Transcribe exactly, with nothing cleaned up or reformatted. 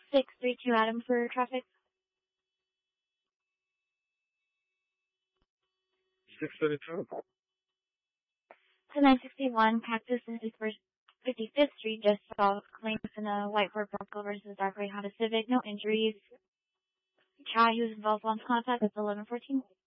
six three two Adam for traffic. six thirty-two. To nine sixty-one Cactus and fifty-fifth Street, just saw claims in a white Ford Bronco versus dark gray Honda Civic. No injuries. Child who was involved on contact is eleven fourteen.